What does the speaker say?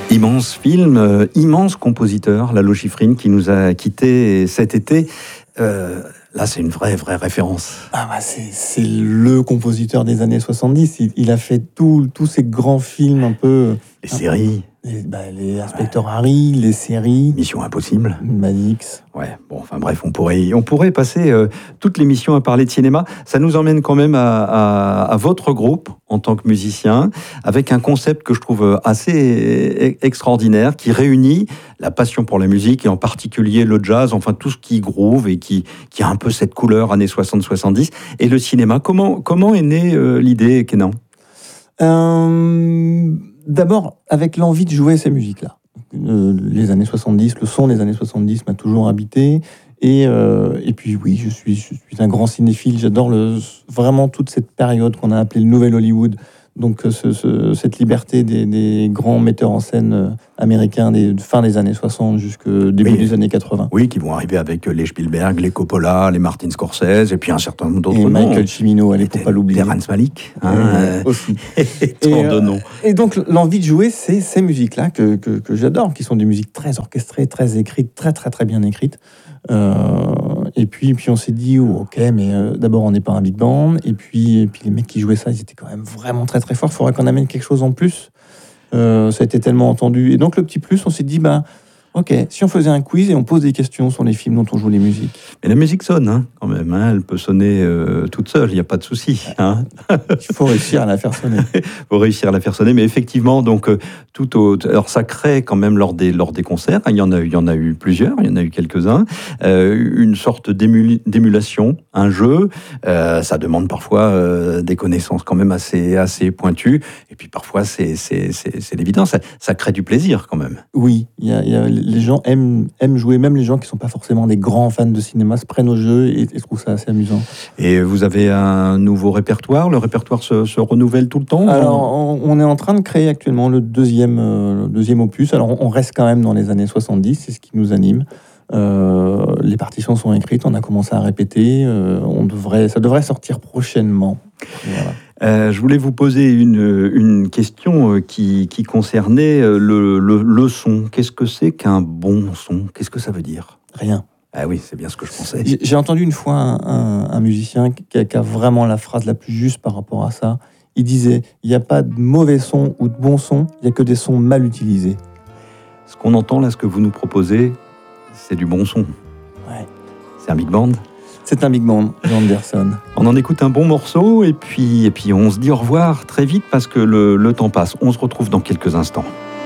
Immense film, immense compositeur, Lalo Schifrin, qui nous a quittés cet été. Là, c'est une vraie référence. C'est le compositeur des années 70. Il a fait tous ces grands films un peu... Les séries. Les Inspecteur Harry, les séries. Mission Impossible. Manix. On pourrait passer toute l'émission à parler de cinéma. Ça nous emmène quand même à votre groupe en tant que musicien, avec un concept que je trouve assez extraordinaire, qui réunit la passion pour la musique et en particulier le jazz, enfin tout ce qui groove et qui a un peu cette couleur années 60-70, et le cinéma. Comment est née l'idée, Kenan ? D'abord, avec l'envie de jouer ces musiques-là. Les années 70, le son des années 70 m'a toujours habité. Et puis oui, je suis un grand cinéphile. J'adore vraiment toute cette période qu'on a appelée le Nouvel Hollywood. Donc cette liberté des grands metteurs en scène américains des fin des années 60 jusqu'au début des années 80. Oui, qui vont arriver avec les Spielberg, les Coppola, les Martin Scorsese, et puis un certain nombre d'autres noms. Michael Cimino, allez, pour pas l'oublier. Terrence Malick, aussi. Et tant de noms. Et donc l'envie de jouer ces musiques-là que j'adore, qui sont des musiques très orchestrées, très écrites, très bien écrites. Et puis on s'est dit ok, mais d'abord on n'est pas un big band, et puis les mecs qui jouaient ça, ils étaient quand même vraiment très forts. Il faudrait qu'on amène quelque chose en plus. Ça a été tellement entendu, et donc le petit plus, on s'est dit ok, si on faisait un quiz et on pose des questions sur les films dont on joue les musiques. Mais la musique sonne, quand même. Elle peut sonner toute seule, il n'y a pas de souci. Il faut réussir à la faire sonner. Mais effectivement, donc alors ça crée quand même lors des concerts. Il y en a eu plusieurs, il y en a eu quelques-uns. Une sorte d'émulation, un jeu. Ça demande parfois des connaissances quand même assez pointues. Et puis parfois c'est l'évidence. Ça crée du plaisir quand même. Oui, les gens aiment jouer, même les gens qui ne sont pas forcément des grands fans de cinéma se prennent au jeu et trouvent ça assez amusant. Et vous avez un nouveau répertoire ? Le répertoire se renouvelle tout le temps ? Alors, on est en train de créer actuellement le deuxième opus. Alors, on reste quand même dans les années 70, c'est ce qui nous anime. Les partitions sont écrites, on a commencé à répéter. Ça devrait sortir prochainement. Voilà. Je voulais vous poser une question qui concernait le son. Qu'est-ce que c'est qu'un bon son ? Qu'est-ce que ça veut dire ? Rien. Ah oui, c'est bien ce que je pensais. J'ai entendu une fois un musicien qui a vraiment la phrase la plus juste par rapport à ça. Il disait, il n'y a pas de mauvais son ou de bon son, il n'y a que des sons mal utilisés. Ce qu'on entend là, ce que vous nous proposez, c'est du bon son. Ouais. C'est un big band ? C'est un big band, Anderson. On en écoute un bon morceau et puis on se dit au revoir très vite parce que le temps passe. On se retrouve dans quelques instants.